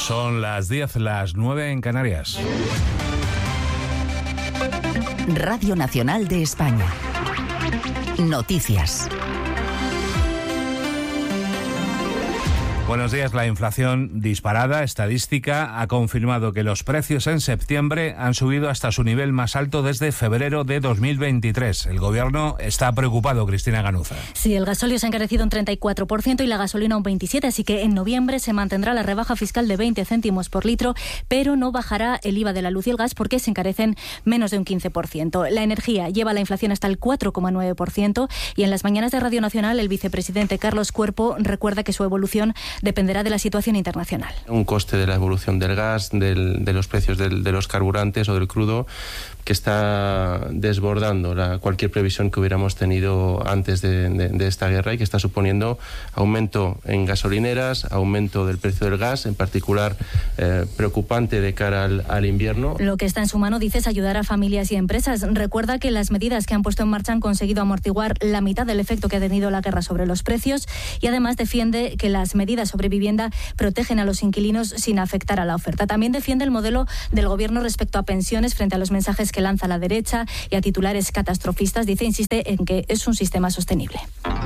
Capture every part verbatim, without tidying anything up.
Son las diez, las nueve en Canarias. Radio Nacional de España. Noticias. Buenos días. La inflación disparada estadística ha confirmado que los precios en septiembre han subido hasta su nivel más alto desde febrero de dos mil veintitrés. El Gobierno está preocupado, Cristina Ganuza. Sí, el gasóleo se ha encarecido un treinta y cuatro por ciento y la gasolina un veintisiete por ciento, así que en noviembre se mantendrá la rebaja fiscal de veinte céntimos por litro, pero no bajará el I V A de la luz y el gas porque se encarecen menos de un quince por ciento. La energía lleva la inflación hasta el cuatro coma nueve por ciento y en las mañanas de Radio Nacional el vicepresidente Carlos Cuerpo recuerda que su evolución dependerá de la situación internacional. Un coste de la evolución del gas, del, de los precios del, de los carburantes o del crudo, que está desbordando la, cualquier previsión que hubiéramos tenido antes de, de, de esta guerra y que está suponiendo aumento en gasolineras, aumento del precio del gas, en particular eh, preocupante de cara al, al invierno. Lo que está en su mano, dice, es ayudar a familias y empresas. Recuerda que las medidas que han puesto en marcha han conseguido amortiguar la mitad del efecto que ha tenido la guerra sobre los precios y además defiende que las medidas sobre vivienda protegen a los inquilinos sin afectar a la oferta. También defiende el modelo del Gobierno respecto a pensiones frente a los mensajes que que lanza la derecha y a titulares catastrofistas. Dice, insiste en que es un sistema sostenible.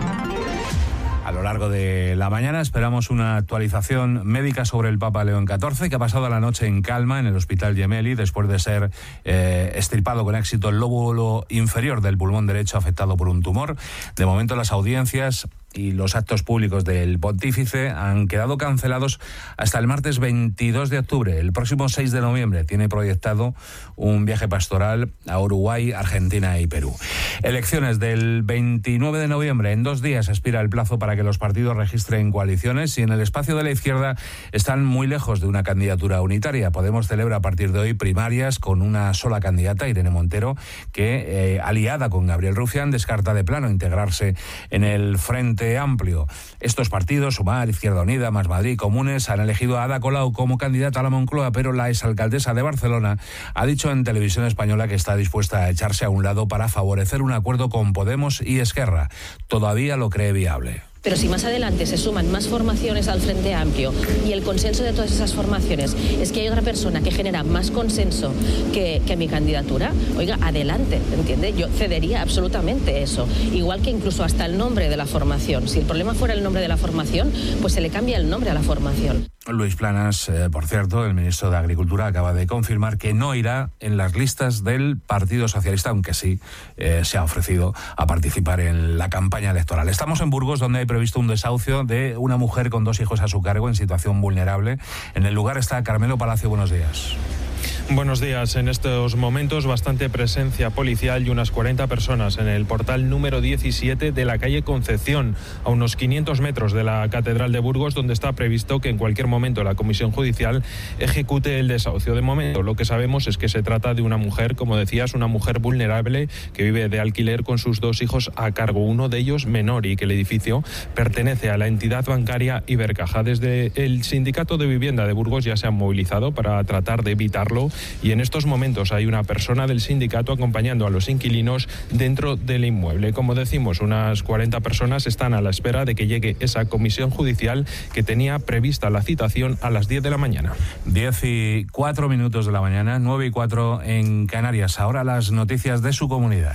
A lo largo de la mañana esperamos una actualización médica sobre el Papa León catorce, que ha pasado la noche en calma en el Hospital Gemelli después de ser eh, extirpado con éxito el lóbulo inferior del pulmón derecho afectado por un tumor. De momento las audiencias y los actos públicos del pontífice han quedado cancelados hasta el martes veintidós de octubre. El próximo seis de noviembre tiene proyectado un viaje pastoral a Uruguay, Argentina y Perú. Elecciones del veintinueve de noviembre. En dos días expira el plazo para que los partidos registren coaliciones y en el espacio de la izquierda están muy lejos de una candidatura unitaria. Podemos celebra a partir de hoy primarias con una sola candidata, Irene Montero, que, eh, aliada con Gabriel Rufián, descarta de plano integrarse en el Frente Amplio. Estos partidos, Sumar, Izquierda Unida, Más Madrid, Comunes, han elegido a Ada Colau como candidata a la Moncloa, pero la exalcaldesa de Barcelona ha dicho en Televisión Española que está dispuesta a echarse a un lado para favorecer un acuerdo con Podemos y Esquerra. Todavía lo cree viable. Pero si más adelante se suman más formaciones al Frente Amplio y el consenso de todas esas formaciones es que hay otra persona que genera más consenso que, que mi candidatura, oiga, adelante, ¿entiende? Yo cedería absolutamente eso. Igual que incluso hasta el nombre de la formación. Si el problema fuera el nombre de la formación, pues se le cambia el nombre a la formación. Luis Planas, eh, por cierto, el ministro de Agricultura, acaba de confirmar que no irá en las listas del Partido Socialista, aunque sí eh, se ha ofrecido a participar en la campaña electoral. Estamos en Burgos, donde hay previsto un desahucio de una mujer con dos hijos a su cargo en situación vulnerable. En el lugar está Carmelo Palacio. Buenos días. Buenos días. En estos momentos bastante presencia policial y unas cuarenta personas en el portal número diecisiete de la calle Concepción, a unos quinientos metros de la Catedral de Burgos, donde está previsto que en cualquier momento la Comisión Judicial ejecute el desahucio. De momento lo que sabemos es que se trata de una mujer, como decías, una mujer vulnerable que vive de alquiler con sus dos hijos a cargo, uno de ellos menor, y que el edificio pertenece a la entidad bancaria Ibercaja. Desde el Sindicato de Vivienda de Burgos ya se han movilizado para tratar de evitarlo y en estos momentos hay una persona del sindicato acompañando a los inquilinos dentro del inmueble. Como decimos, unas cuarenta personas están a la espera de que llegue esa comisión judicial que tenía prevista la citación a las diez de la mañana. diez y cuatro minutos de la mañana, nueve y cuatro en Canarias. Ahora las noticias de su comunidad.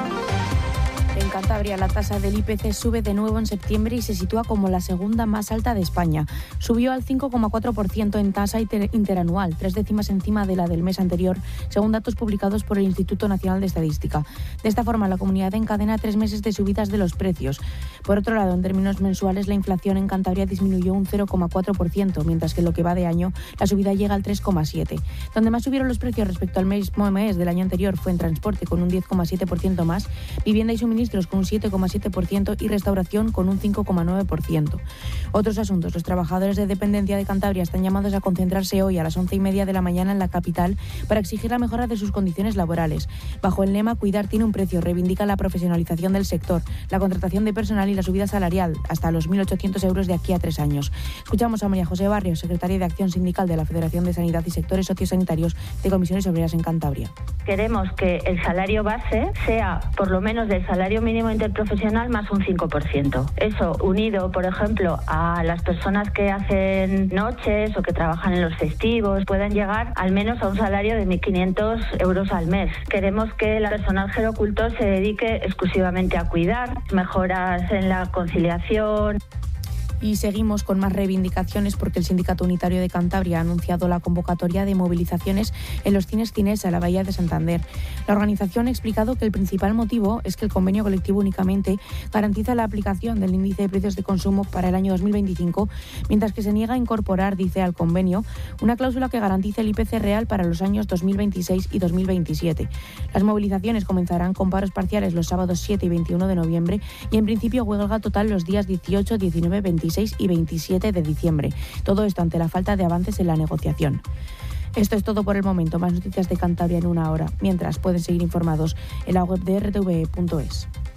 En Cantabria la tasa del I P C sube de nuevo en septiembre y se sitúa como la segunda más alta de España. Subió al cinco coma cuatro por ciento en tasa inter- interanual, tres décimas encima de la del mes anterior, según datos publicados por el Instituto Nacional de Estadística. De esta forma, la comunidad encadena tres meses de subidas de los precios. Por otro lado, en términos mensuales, la inflación en Cantabria disminuyó un cero coma cuatro por ciento, mientras que en lo que va de año, la subida llega al tres coma siete por ciento. Donde más subieron los precios respecto al mismo mes del año anterior fue en transporte, con un diez coma siete por ciento más, vivienda y suministros con un siete coma siete por ciento y restauración con un cinco coma nueve por ciento. Otros asuntos. Los trabajadores de dependencia de Cantabria están llamados a concentrarse hoy a las once y media de la mañana en la capital para exigir la mejora de sus condiciones laborales. Bajo el lema Cuidar tiene un precio, reivindica la profesionalización del sector, la contratación de personal y la subida salarial hasta los mil ochocientos euros de aquí a tres años. Escuchamos a María José Barrios, secretaria de Acción Sindical de la Federación de Sanidad y Sectores Sociosanitarios de Comisiones Obreras en Cantabria. Queremos que el salario base sea por lo menos del salario mínimo mínimo interprofesional más un cinco por ciento. Eso unido, por ejemplo, a las personas que hacen noches o que trabajan en los festivos, pueden llegar al menos a un salario de mil quinientos euros al mes. Queremos que el personal gerocultor se dedique exclusivamente a cuidar, mejoras en la conciliación. Y seguimos con más reivindicaciones porque el Sindicato Unitario de Cantabria ha anunciado la convocatoria de movilizaciones en los cines Cinesa, la Bahía de Santander. La organización ha explicado que el principal motivo es que el convenio colectivo únicamente garantiza la aplicación del índice de precios de consumo para el año dos mil veinticinco, mientras que se niega a incorporar, dice, al convenio una cláusula que garantice el I P C real para los años dos mil veintiséis y dos mil veintisiete. Las movilizaciones comenzarán con paros parciales los sábados siete y veintiuno de noviembre y en principio huelga total los días dieciocho, diecinueve, veintisiete y veintisiete de diciembre. Todo esto ante la falta de avances en la negociación. Esto es todo por el momento. Más noticias de Cantabria en una hora. Mientras, pueden seguir informados en la web de r t v e punto es.